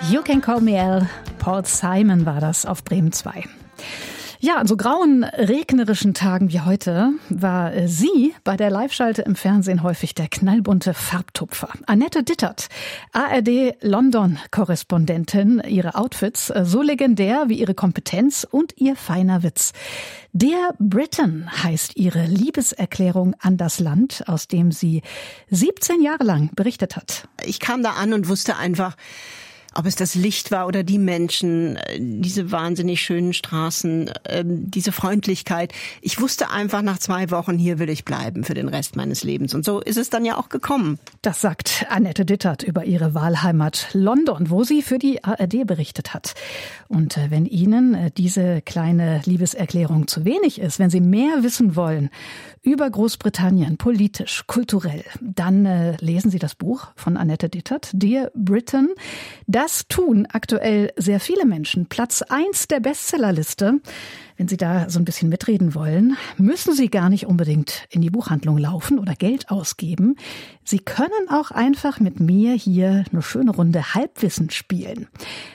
You Can Call Me Al, Paul Simon war das auf Bremen 2. Ja, an so grauen, regnerischen Tagen wie heute war sie bei der Live-Schalte im Fernsehen häufig der knallbunte Farbtupfer. Annette Dittert, ARD-London-Korrespondentin, ihre Outfits so legendär wie ihre Kompetenz und ihr feiner Witz. Dear Britain heißt ihre Liebeserklärung an das Land, aus dem sie 17 Jahre lang berichtet hat. Ich kam da an und wusste einfach, ob es das Licht war oder die Menschen, diese wahnsinnig schönen Straßen, diese Freundlichkeit. Ich wusste einfach nach 2 Wochen, hier will ich bleiben für den Rest meines Lebens. Und so ist es dann ja auch gekommen. Das sagt Annette Dittert über ihre Wahlheimat London, wo sie für die ARD berichtet hat. Und wenn Ihnen diese kleine Liebeserklärung zu wenig ist, wenn Sie mehr wissen wollen über Großbritannien, politisch, kulturell, dann lesen Sie das Buch von Annette Dittert, Dear Britain. Das tun aktuell sehr viele Menschen. Platz 1 der Bestsellerliste. Wenn Sie da so ein bisschen mitreden wollen, müssen Sie gar nicht unbedingt in die Buchhandlung laufen oder Geld ausgeben. Sie können auch einfach mit mir hier eine schöne Runde Halbwissen spielen.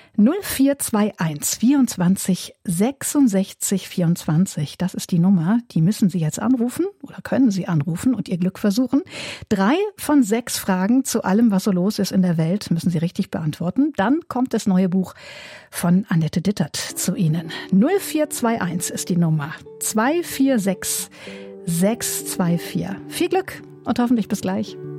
0421 24 66 24, das ist die Nummer, die müssen Sie jetzt anrufen oder können Sie anrufen und Ihr Glück versuchen. 3 von 6 Fragen zu allem, was so los ist in der Welt, müssen Sie richtig beantworten. Dann kommt das neue Buch von Annette Dittert zu Ihnen. 0421 ist die Nummer, 246 624. Viel Glück und hoffentlich bis gleich.